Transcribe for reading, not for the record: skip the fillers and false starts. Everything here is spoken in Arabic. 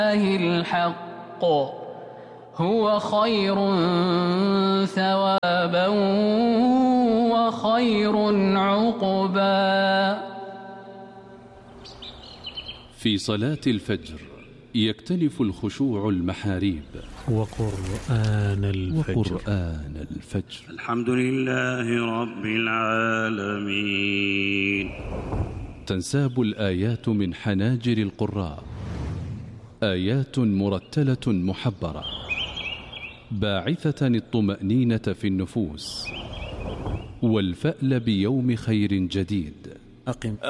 الحق هو خير ثوابا وخير عقبا. في صلاة الفجر يكتنف الخشوع المحاريب وقرآن الفجر. الحمد لله رب العالمين. تنساب الآيات من حناجر القراء، آيات مرتلة محبرة باعثة الطمأنينة في النفوس والفأل بيوم خير جديد.